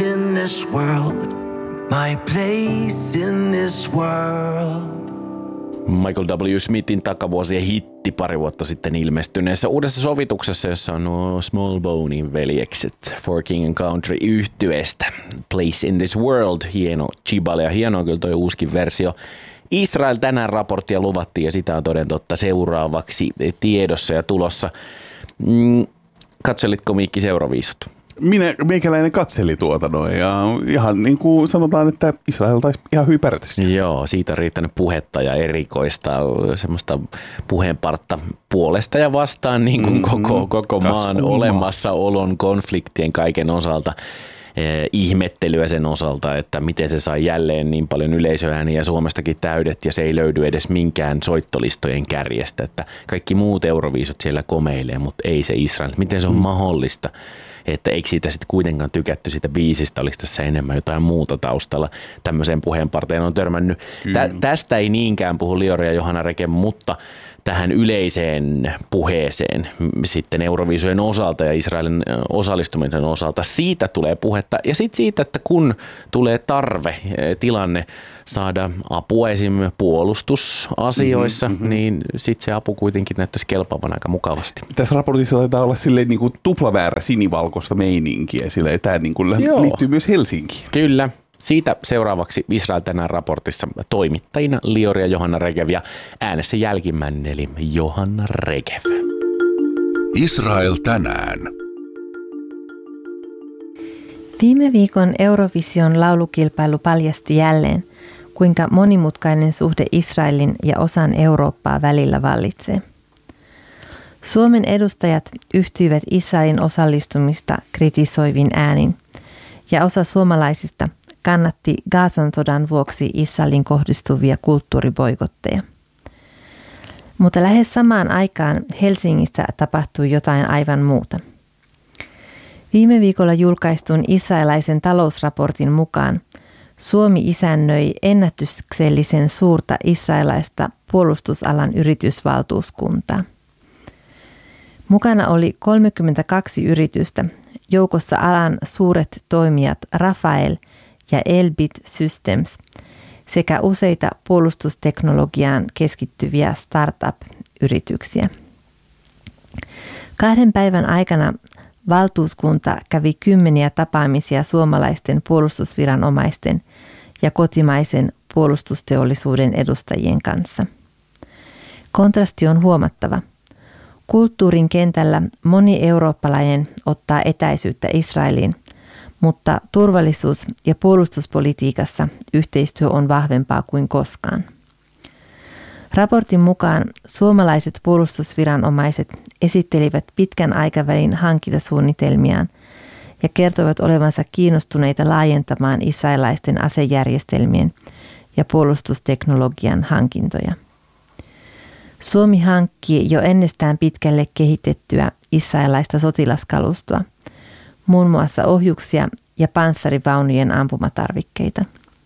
in this world, my place in this world. Michael W. Smithin takavuosien hitti pari vuotta sitten ilmestyneessä uudessa sovituksessa, jossa on nuo Small Bonein veljekset For King and Country -yhtyeestä. Place in this world, hieno chibale ja hieno kyllä toi uuskin versio. Israel tänään raporttia luvattiin ja sitä on toden totta seuraavaksi tiedossa ja tulossa. Katselitko Miikki Euroviisut? Meikäläinen katseli ja ihan niin kuin sanotaan, että Israel taisi ihan hyvin pärjätä. Joo, siitä on riittänyt puhetta ja erikoista semmoista puheenpartta puolesta ja vastaan niin kuin koko maan olemassaolon, konfliktien kaiken osalta. Ihmettelyä sen osalta, että miten se sai jälleen niin paljon yleisöääniä ja Suomestakin täydet ja se ei löydy edes minkään soittolistojen kärjestä, että kaikki muut Euroviisut siellä komeilee, mutta ei se Israel. Miten se on mahdollista? Että eikö siitä sitten kuitenkaan tykätty siitä biisistä, oliko tässä enemmän jotain muuta taustalla. Tämmöiseen puheenparteen on törmännyt. Tästä ei niinkään puhu Liori ja Johanna Reke, mutta tähän yleiseen puheeseen sitten Euroviisujen osalta ja Israelin osallistumisen osalta. Siitä tulee puhetta ja sitten siitä, että kun tulee tilanne saada apua esimerkiksi puolustusasioissa, niin sitten se apu kuitenkin näyttäisi kelpaavan aika mukavasti. Tässä raportissa taitaa olla silleen niin kuin tuplaväärä sinivalkoista meininkiä, sillä tämä niin kuin liittyy myös Helsinkiin. Kyllä. Siitä seuraavaksi Israel tänään raportissa toimittajina Liori ja Johanna Regev ja äänessä jälkimmäinen eli Johanna Regev. Israel tänään. Viime viikon Eurovision laulukilpailu paljasti jälleen, kuinka monimutkainen suhde Israelin ja osan Eurooppaa välillä vallitsee. Suomen edustajat yhtyivät Israelin osallistumista kritisoivin äänin ja osa suomalaisista kannatti Gazan sodan vuoksi Israelin kohdistuvia kulttuuriboikotteja. Mutta lähes samaan aikaan Helsingissä tapahtui jotain aivan muuta. Viime viikolla julkaistun israelaisen talousraportin mukaan Suomi isännöi ennätyksellisen suurta israelaista puolustusalan yritysvaltuuskuntaa. Mukana oli 32 yritystä, joukossa alan suuret toimijat Rafael ja Elbit Systems sekä useita puolustusteknologiaan keskittyviä startup-yrityksiä. 2 päivän aikana valtuuskunta kävi 10 tapaamisia suomalaisten puolustusviranomaisten ja kotimaisen puolustusteollisuuden edustajien kanssa. Kontrasti on huomattava. Kulttuurin kentällä moni eurooppalainen ottaa etäisyyttä Israeliin, mutta turvallisuus- ja puolustuspolitiikassa yhteistyö on vahvempaa kuin koskaan. Raportin mukaan suomalaiset puolustusviranomaiset esittelivät pitkän aikavälin hankintasuunnitelmiaan ja kertoivat olevansa kiinnostuneita laajentamaan israelaisten asejärjestelmien ja puolustusteknologian hankintoja. Suomi hankkii jo ennestään pitkälle kehitettyä israelaista sotilaskalustoa, muun muassa ohjuksia ja panssarivaunujen ampumatarvikkeita.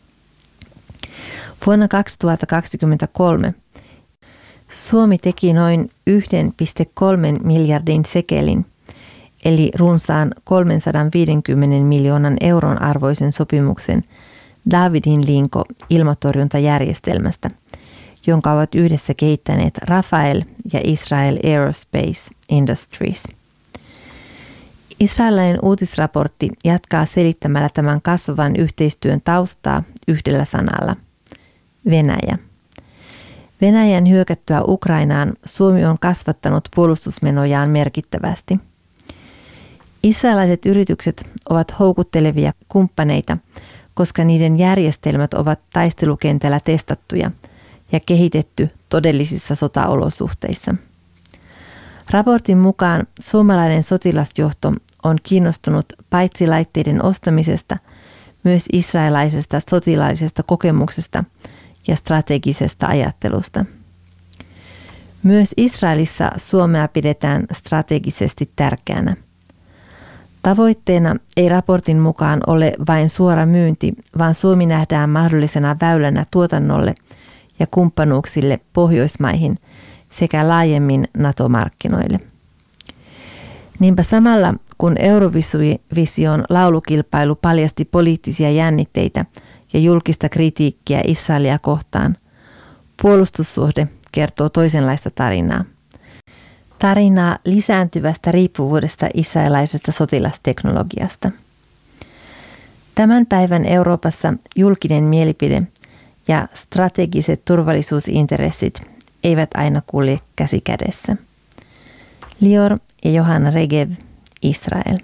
Vuonna 2023 Suomi teki noin 1,3 miljardin sekelin, eli runsaan 350 miljoonan euron arvoisen sopimuksen Davidin linko ilmatorjuntajärjestelmästä, jonka ovat yhdessä kehittäneet Rafael ja Israel Aerospace Industries. Israelilainen uutisraportti jatkaa selittämällä tämän kasvavan yhteistyön taustaa yhdellä sanalla: Venäjä. Venäjän hyökättyä Ukrainaan Suomi on kasvattanut puolustusmenojaan merkittävästi. Israelilaiset yritykset ovat houkuttelevia kumppaneita, koska niiden järjestelmät ovat taistelukentällä testattuja ja kehitetty todellisissa sotaolosuhteissa. Raportin mukaan suomalainen sotilasjohto on kiinnostunut paitsi laitteiden ostamisesta, myös israelaisesta sotilaallisesta kokemuksesta ja strategisesta ajattelusta. Myös Israelissa Suomea pidetään strategisesti tärkeänä. Tavoitteena ei raportin mukaan ole vain suora myynti, vaan Suomi nähdään mahdollisena väylänä tuotannolle ja kumppanuuksille Pohjoismaihin sekä laajemmin NATO-markkinoille. Niinpä samalla kun Eurovision laulukilpailu paljasti poliittisia jännitteitä ja julkista kritiikkiä Israelia kohtaan, puolustussuhde kertoo toisenlaista tarinaa. Tarinaa lisääntyvästä riippuvuudesta israelaisesta sotilasteknologiasta. Tämän päivän Euroopassa julkinen mielipide ja strategiset turvallisuusintressit eivät aina kulje käsi kädessä. Lior ja Johanna Regev, Israel.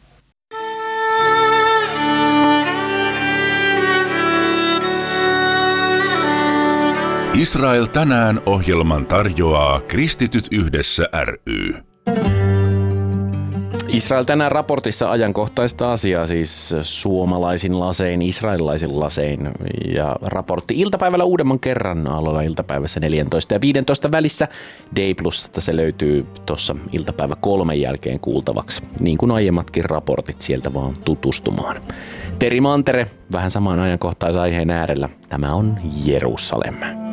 Israel tänään -ohjelman tarjoaa Kristityt yhdessä ry. Israel tänään -raportissa ajankohtaista asiaa, siis suomalaisin lasein, israelilaisin lasein. Ja raportti iltapäivällä uudemman kerran aloilla iltapäivässä 14 ja 15 välissä. D+:sta se löytyy tuossa iltapäivä 3 jälkeen kuultavaksi. Niin kuin aiemmatkin raportit, sieltä vaan tutustumaan. Teri Mantere, vähän samaan ajankohtaisaiheen äärellä. Tämä on Jerusalem.